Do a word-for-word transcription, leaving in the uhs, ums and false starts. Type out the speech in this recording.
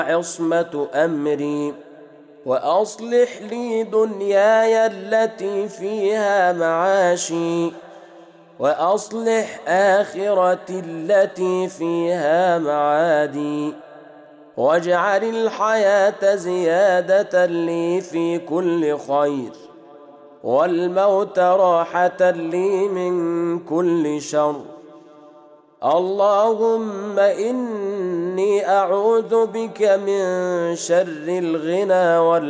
عصمة أمري، وأصلح لي دنياي التي فيها معاشي، وأصلح آخرتي التي فيها معادي، واجعل الحياة زيادة لي في كل خير، والموت راحة لي من كل شر. اللهم إني أعوذ بك من شر الغنى والمال